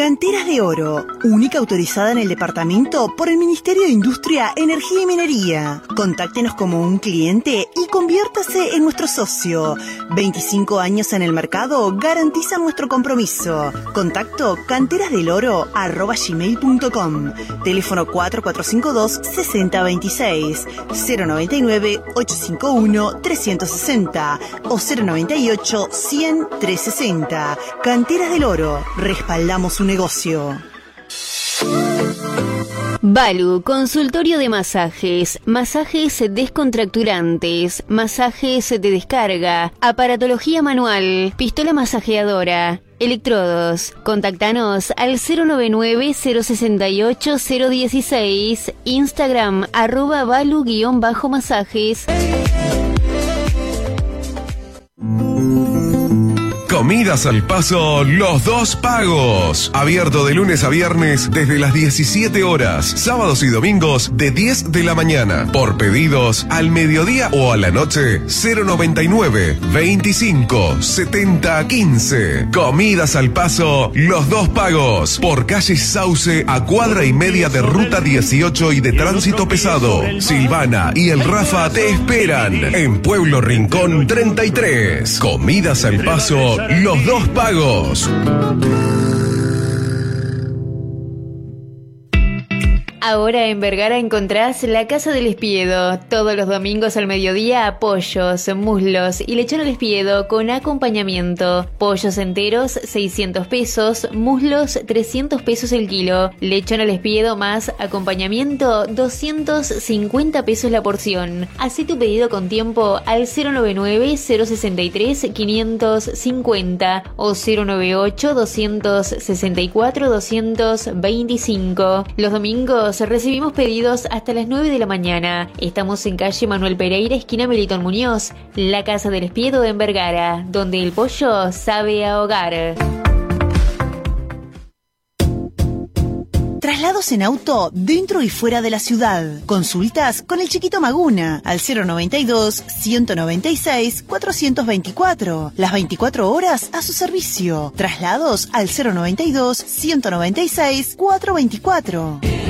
Canteras de Oro, única autorizada en el departamento por el Ministerio de Industria, Energía y Minería. Contáctenos como un cliente y conviértase en nuestro socio. 25 años en el mercado garantizan nuestro compromiso. Contacto canterasdeloro@gmail.com. Teléfono 4452-6026, 099-851-360 o 098-100-360. Canteras del Oro, respaldamos su negocio. Balu, consultorio de masajes, masajes descontracturantes, masajes de descarga, aparatología manual, pistola masajeadora, electrodos. Contactanos al 099-068-016, Instagram @balu_masajes. Comidas al Paso Los Dos Pagos. Abierto de lunes a viernes desde las 17 horas. Sábados y domingos de 10 de la mañana. Por pedidos al mediodía o a la noche 099 25 70 15. Comidas al Paso Los Dos Pagos. Por calle Sauce a cuadra y media de ruta 18 y de tránsito pesado. Silvana y el Rafa te esperan en Pueblo Rincón 33. Comidas al Paso Los Dos Pagos. Ahora en Vergara encontrás la Casa del Espiedo. Todos los domingos al mediodía, pollos, muslos y lechón al espiedo con acompañamiento. Pollos enteros, 600 pesos. Muslos, 300 pesos el kilo. Lechón al espiedo más acompañamiento, 250 pesos la porción. Hacé tu pedido con tiempo al 099-063-550 o 098-264-225. Los domingos recibimos pedidos hasta las 9 de la mañana. Estamos en calle Manuel Pereira, esquina Melitón Muñoz, la Casa del Espiedo en Vergara, donde el pollo sabe a hogar. Traslados en auto dentro y fuera de la ciudad. Consultas con el Chiquito Maguna al 092-196-424. Las 24 horas a su servicio. Traslados al 092-196-424.